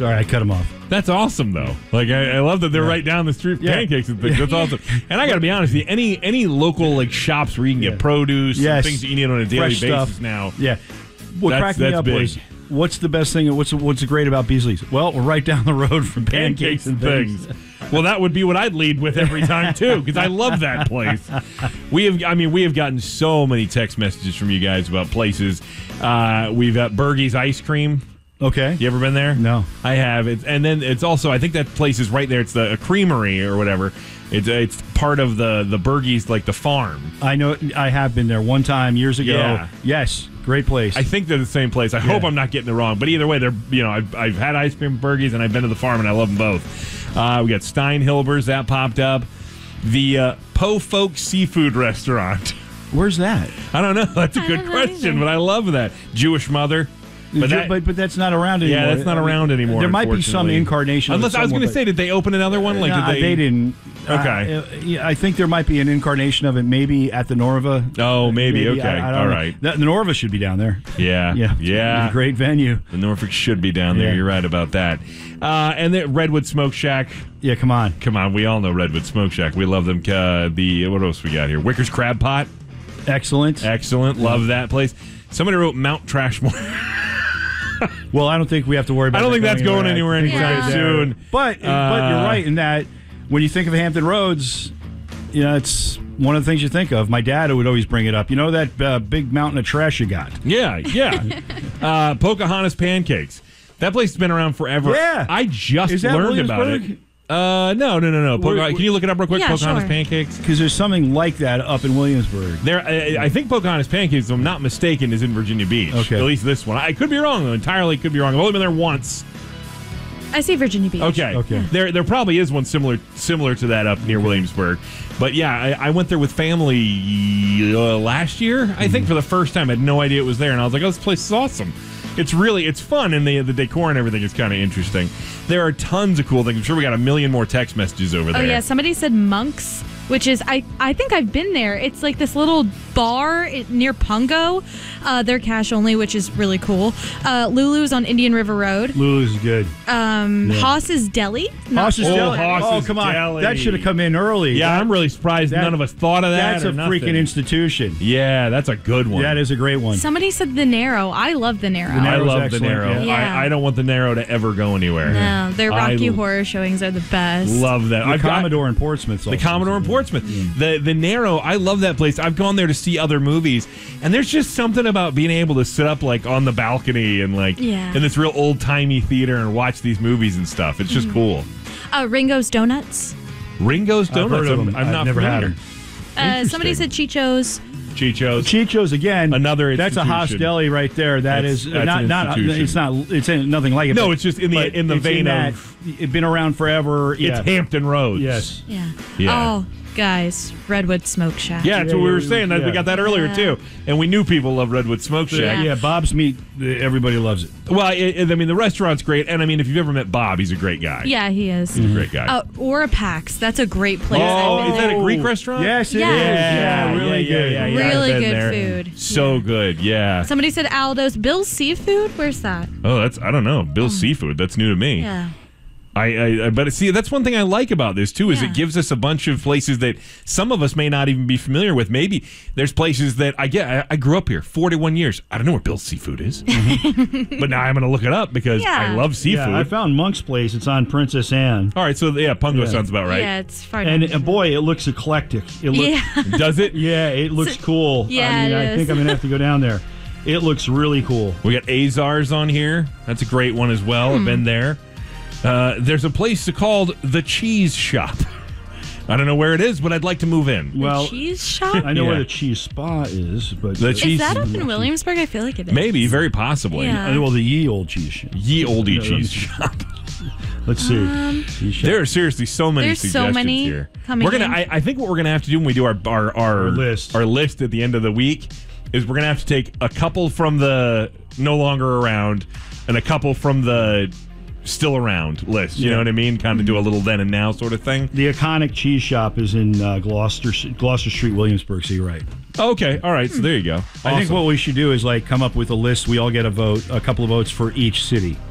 Sorry, I cut him off. That's awesome, though. Like, I love that they're right down the street for pancakes and things. That's awesome. And I got to be honest with you, any local like shops where you can get produce and things that you need on a daily Fresh basis stuff. now. Yeah. What cracked me up big. was, what's the best thing? What's great about Beasley's? Well, we're right down the road from pancakes and things. Well, that would be what I'd lead with every time too, because I love that place. We have gotten so many text messages from you guys about places. We've got Bergie's Ice Cream. Okay. You ever been there? No. I have. And then it's also, I think that place is right there. It's a creamery or whatever. It's part of the Bergie's, like the farm. I know. I have been there one time years ago. Yeah. Yes. Great place. I think they're the same place. I hope I'm not getting it wrong. But either way, they're I've had ice cream at Bergie's and I've been to the farm and I love them both. We got Steinhilber's that popped up. The Po Folk Seafood Restaurant. Where's that? I don't know. That's a good question, but I love that. Jewish Mother. But that's not around anymore. Yeah, that's not around anymore. There might be some incarnation. Unless I was going to say, did they open another one? Like, they didn't. Okay. I think there might be an incarnation of it, maybe at the Norva. Oh, maybe. Okay. I don't All know. right. The Norva should be down there. Yeah. It's a great venue. The Norfolk should be down there. Yeah. You're right about that. And the Redwood Smoke Shack. Yeah, come on. We all know Redwood Smoke Shack. We love them. What else we got here? Wicker's Crab Pot. Excellent. Love that place. Somebody wrote Mount Trashmore. Well, I don't think we have to worry about. I don't think that's going anywhere anytime soon. But you're right in that when you think of Hampton Roads, it's one of the things you think of. My dad would always bring it up. You know that big mountain of trash you got? Yeah. Pocahontas Pancakes. That place has been around forever. Yeah. I just learned about it. No. Can you look it up real quick? Yeah, Pocahontas sure. Pancakes? Because there's something like that up in Williamsburg. I think Pocahontas Pancakes, if I'm not mistaken, is in Virginia Beach. Okay. At least this one. I could be wrong, though. Entirely could be wrong. I've only been there once. I see Virginia Beach. Okay. There probably is one similar to that up near Williamsburg. But yeah, I went there with family last year, I think, for the first time. I had no idea it was there. And I was like, oh, this place is awesome. It's fun, and the decor and everything is kind of interesting. There are tons of cool things. I'm sure we got a million more text messages over there. Oh, yeah. Somebody said Monks, which is, I think I've been there. It's like this little bar near Pungo. They're cash only, which is really cool. Lulu's on Indian River Road. Lulu's is good. Haas's Deli. Haas's Deli. Haas's come on. Deli. That should have come in early. Yeah, I'm really surprised none of us thought of that. That's a freaking institution. Yeah, that's a good one. That is a great one. Somebody said the Narrow. I love the Narrow. I Narrow's love excellent, the Narrow. yeah. I don't want the Narrow to ever go anywhere. No, their Rocky Horror showings are the best. Love that. The Commodore in Portsmouth. The Commodore in Portsmouth. The Narrow, I love that place. I've gone there to see other movies, and there's just something about being able to sit up like on the balcony and in this real old-timey theater and watch these movies and stuff. It's just cool. Ringo's Donuts. Ringo's Donuts. I've heard of them. I'm not never familiar. had them. Somebody said Chicho's. Chicho's again. Another That's a Haas institution. Deli right there. That's not. It's not. It's nothing like it. No, it's just in the vein of it's been around forever. It's Hampton Roads. Yes. Yeah. Yeah. Oh, guys, Redwood Smoke Shack. Yeah, that's what we were saying. That we got that earlier too, and we knew people love Redwood Smoke Shack. Yeah, Bob's Meat. Everybody loves it. Well, I mean, the restaurant's great, and I mean, if you've ever met Bob, he's a great guy. Yeah, he is. He's a great guy. Orapax. That's a great place. Oh, is that a Greek restaurant? Yes, it is. Yeah. Really good. Yeah, Really I've been good there. food. So good, yeah. Somebody said Aldo's. Bill's Seafood? Where's that? Oh, I don't know. Bill's Seafood. That's new to me. Yeah. But see, that's one thing I like about this too, is it gives us a bunch of places that some of us may not even be familiar with. Maybe there's places that I grew up here 41 years. I don't know where Bill's Seafood is, but now I'm going to look it up because I love seafood. Yeah, I found Monk's Place. It's on Princess Anne. All right, so Pungo sounds about right. Yeah, it's far. And boy, it looks eclectic. Does it? Yeah, it looks cool. Yeah, I think I'm going to have to go down there. It looks really cool. We got Azar's on here. That's a great one as well. I've been there. There's a place called The Cheese Shop. I don't know where it is, but I'd like to move in. The cheese shop? I know where the Cheese Spa is, but Is that up in Williamsburg? I feel like it is. Maybe, very possibly. Yeah. Well, the Ye Old Cheese Shop. Ye Oldie Cheese Shop. Let's see. There are seriously so many suggestions here. Coming we're gonna. I think what we're gonna have to do when we do our list at the end of the week is we're gonna have to take a couple from the no longer around and a couple from the still around list. You know what I mean? Kind of do a little then and now sort of thing. The iconic cheese shop is in Gloucester Street, Williamsburg. So you're right. Okay, all right. So there you go. I think what we should do is come up with a list. We all get a vote, a couple of votes for each city.